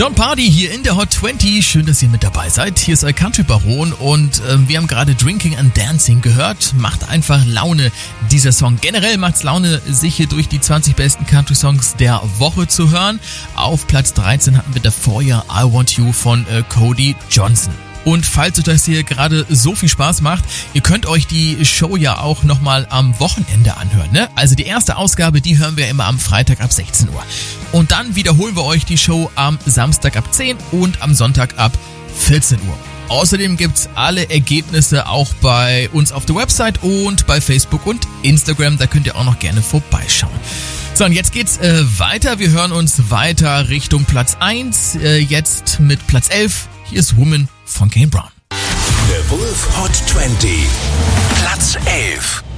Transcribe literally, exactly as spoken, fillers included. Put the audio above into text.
Jon Pardi hier in der Hot zwanzig. Schön, dass ihr mit dabei seid. Hier ist euer Country Baron und ähm, wir haben gerade Drinking and Dancing gehört. Macht einfach Laune, dieser Song. Generell macht's Laune, sich hier durch die zwanzig besten Country Songs der Woche zu hören. Auf Platz dreizehn hatten wir davor ja I Want You von äh, Cody Johnson. Und falls euch das hier gerade so viel Spaß macht, ihr könnt euch die Show ja auch nochmal am Wochenende anhören, ne? Also die erste Ausgabe, die hören wir immer am Freitag ab sechzehn Uhr. Und dann wiederholen wir euch die Show am Samstag ab zehn und am Sonntag ab vierzehn Uhr. Außerdem gibt's alle Ergebnisse auch bei uns auf der Website und bei Facebook und Instagram. Da könnt ihr auch noch gerne vorbeischauen. So, und jetzt geht's äh, weiter. Wir hören uns weiter Richtung Platz eins. Äh, jetzt mit Platz elf. Hier ist Woman von Kane Brown. The Wolf Hot zwanzig. Platz elf.